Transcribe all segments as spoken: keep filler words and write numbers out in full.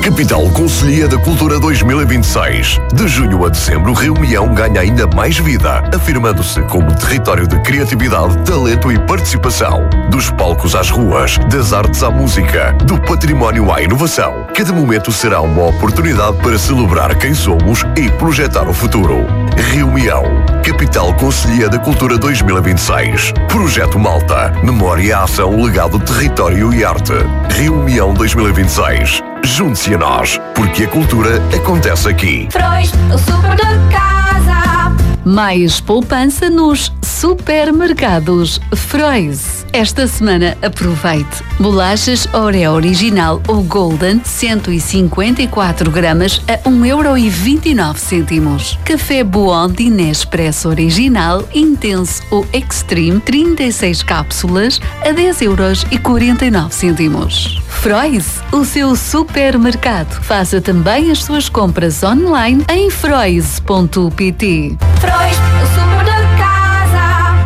Capital Conselhia da Cultura dois mil e vinte e seis. De junho a dezembro, Rio Maião ganha ainda mais vida, afirmando-se como território de criatividade, talento e participação. Dos palcos às ruas, das artes à música, do património à inovação. Cada momento será uma oportunidade para celebrar quem somos e projetar o futuro. Rio Maião, Capital Conselhia da Cultura dois mil e vinte e seis. Projeto Malta, Memória, Ação, Legado, Território e Arte. Rio Maião dois mil e vinte e seis. Junte-se a nós, porque a cultura acontece aqui. Frois, o super de casa. Mais poupança nos supermercados Frois. Esta semana aproveite. Bolachas Oreo Original ou Golden cento e cinquenta e quatro gramas a um euro e vinte e nove cêntimos. Café Bondi Nespresso Original Intenso ou Extreme trinta e seis cápsulas a dez euros e quarenta e nove cêntimos. Frois, o seu supermercado. Faça também as suas compras online em frois ponto pt. Frois, o super de casa.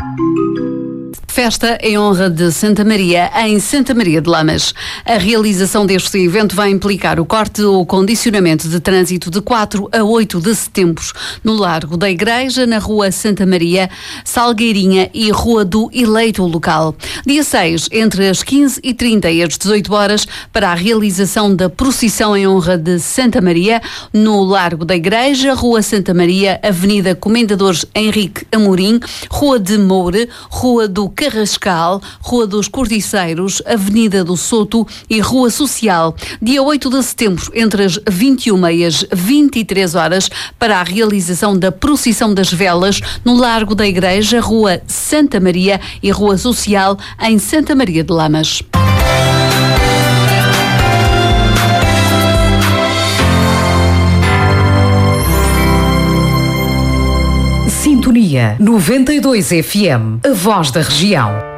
Festa em honra de Santa Maria, em Santa Maria de Lamas. A realização deste evento vai implicar o corte ou condicionamento de trânsito de quatro a oito de setembro no Largo da Igreja, na Rua Santa Maria, Salgueirinha e Rua do Eleito Local. Dia seis, entre as quinze e trinta e as dezoito horas, para a realização da procissão em honra de Santa Maria, no Largo da Igreja, Rua Santa Maria, Avenida Comendadores Henrique Amorim, Rua de Moure, Rua do Carrascal, Rua dos Cordiceiros, Avenida do Soto e Rua Social. Dia oito de setembro, entre as vinte e uma e as vinte e três horas, para a realização da procissão das velas no Largo da Igreja, Rua Santa Maria e Rua Social, em Santa Maria de Lamas. Sintonia noventa e dois F M, a voz da região.